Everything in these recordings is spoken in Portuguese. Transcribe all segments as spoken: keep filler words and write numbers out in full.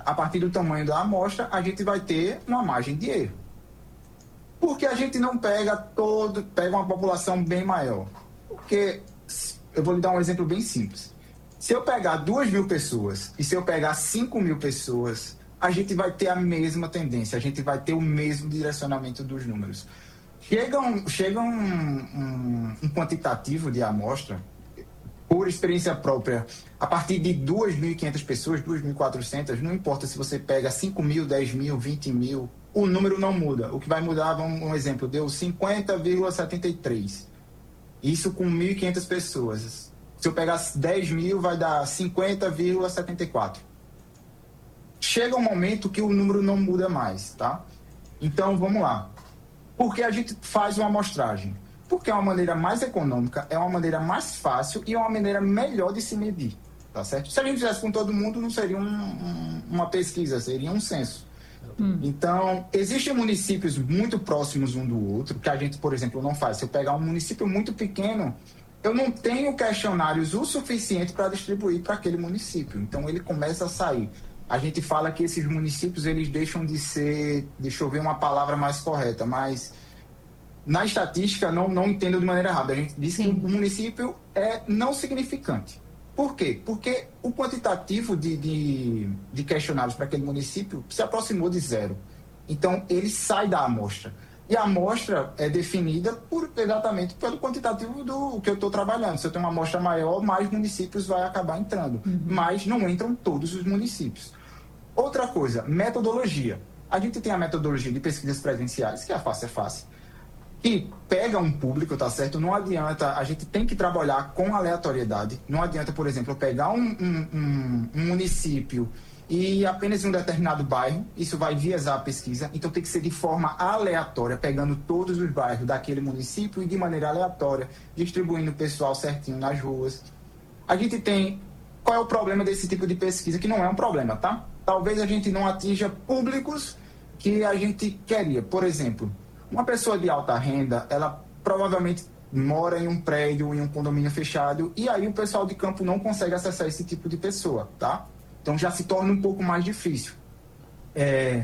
a partir do tamanho da amostra, a gente vai ter uma margem de erro. Por que a gente não pega todo, pega uma população bem maior? Porque, eu vou lhe dar um exemplo bem simples. Se eu pegar duas mil pessoas e se eu pegar cinco mil pessoas, a gente vai ter a mesma tendência, a gente vai ter o mesmo direcionamento dos números. Chega um, chega um, um, um quantitativo de amostra, por experiência própria, a partir de duas mil e quinhentas pessoas, duas mil e quatrocentas, não importa se você pega cinco mil, dez mil, vinte mil, o número não muda. O que vai mudar, um, um exemplo, deu cinquenta vírgula setenta e três. Isso com mil e quinhentas pessoas. Se eu pegar dez mil, vai dar cinquenta vírgula setenta e quatro. Chega um momento que o número não muda mais, tá? Então, vamos lá. Por que a gente faz uma amostragem? Porque é uma maneira mais econômica, é uma maneira mais fácil e é uma maneira melhor de se medir, tá certo? Se a gente fizesse com todo mundo, não seria um, um, uma pesquisa, seria um censo. Hum. Então, existem municípios muito próximos um do outro, que a gente, por exemplo, não faz. Se eu pegar um município muito pequeno, eu não tenho questionários o suficiente para distribuir para aquele município. Então, ele começa a sair. A gente fala que esses municípios, eles deixam de ser, deixa eu ver uma palavra mais correta, mas na estatística, não, não entendo de maneira errada. A gente diz Sim. que o município é não significante. Por quê? Porque o quantitativo de, de, de questionários para aquele município se aproximou de zero. Então, ele sai da amostra. E a amostra é definida por, exatamente pelo quantitativo do que eu estou trabalhando. Se eu tenho uma amostra maior, mais municípios vai acabar entrando. Uhum. Mas não entram todos os municípios. Outra coisa, metodologia. A gente tem a metodologia de pesquisas presenciais, que é a Face a Face, que pega um público, tá certo? Não adianta, a gente tem que trabalhar com aleatoriedade. Não adianta, por exemplo, eu pegar um, um, um, um município e apenas um determinado bairro, isso vai viesar a pesquisa, então tem que ser de forma aleatória, pegando todos os bairros daquele município e de maneira aleatória, distribuindo o pessoal certinho nas ruas. A gente tem... Qual é o problema desse tipo de pesquisa? Que não é um problema, tá? Talvez a gente não atinja públicos que a gente queria. Por exemplo, uma pessoa de alta renda, ela provavelmente mora em um prédio, em um condomínio fechado, e aí o pessoal de campo não consegue acessar esse tipo de pessoa, tá? Então já se torna um pouco mais difícil. É...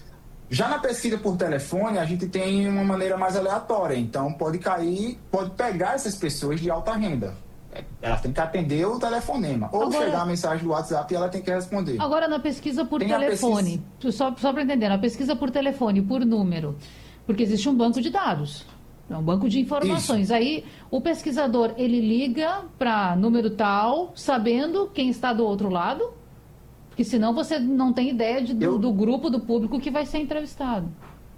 Já na pesquisa por telefone, a gente tem uma maneira mais aleatória, então pode cair, pode pegar essas pessoas de alta renda. Ela tem que atender o telefonema, ou agora, chegar a mensagem do WhatsApp e ela tem que responder. Agora, na pesquisa por tem telefone, pesquisa... só, só para entender, na pesquisa por telefone, por número, porque existe um banco de dados, é um banco de informações. Isso. Aí o pesquisador, ele liga para número tal, sabendo quem está do outro lado, porque senão você não tem ideia de, do, eu... do grupo, do público que vai ser entrevistado.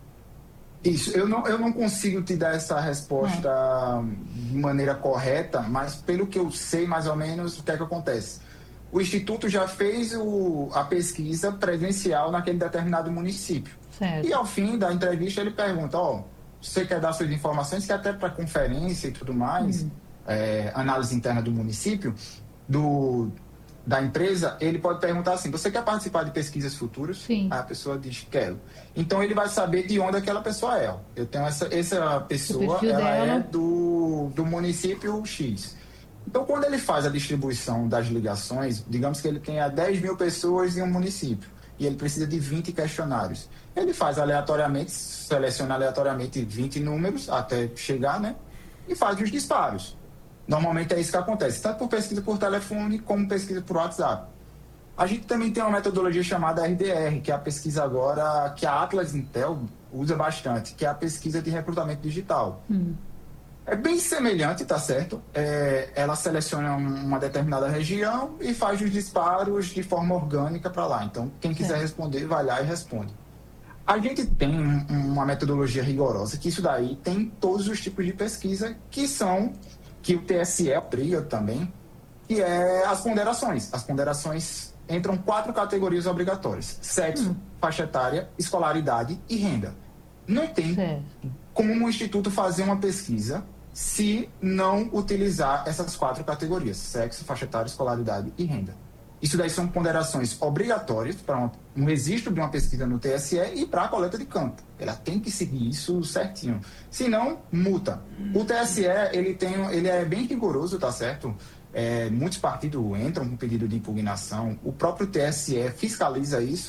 Isso, eu não, eu não consigo te dar essa resposta ah. de maneira correta, mas pelo que eu sei mais ou menos, o que é que acontece? O Instituto já fez o, a pesquisa presencial naquele determinado município. Certo. E ao fim da entrevista ele pergunta, ó, você quer dar suas informações, que até para conferência e tudo mais, uhum. é, análise interna do município, do... da empresa, ele pode perguntar assim, você quer participar de pesquisas futuras? Sim. Aí a pessoa diz, quero. Então ele vai saber de onde aquela pessoa é. Eu tenho essa, essa pessoa, ela dela. é do, do município X. Então quando ele faz a distribuição das ligações, digamos que ele tenha dez mil pessoas em um município, e ele precisa de vinte questionários. Ele faz aleatoriamente, seleciona aleatoriamente vinte números, até chegar, né? E faz os disparos. Normalmente é isso que acontece, tanto por pesquisa por telefone como pesquisa por WhatsApp. A gente também tem uma metodologia chamada R D R, que é a pesquisa agora que a Atlas Intel usa bastante, que é a pesquisa de recrutamento digital. Hum. É bem semelhante, tá certo? É, ela seleciona uma determinada região e faz os disparos de forma orgânica para lá. Então, quem quiser é. responder, vai lá e responde. A gente tem um, uma metodologia rigorosa, que isso daí tem todos os tipos de pesquisa que são... que o T S E abriga também, que é as ponderações. As ponderações entram quatro categorias obrigatórias: sexo, hum. faixa etária, escolaridade e renda. Não tem certo. como um instituto fazer uma pesquisa se não utilizar essas quatro categorias: sexo, faixa etária, escolaridade e renda. Isso daí são ponderações obrigatórias para um registro de uma pesquisa no T S E e para a coleta de campo. Ela tem que seguir isso certinho. Senão, multa. O T S E, ele, tem, ele é bem rigoroso, tá certo? É, muitos partidos entram com pedido de impugnação. O próprio T S E fiscaliza isso.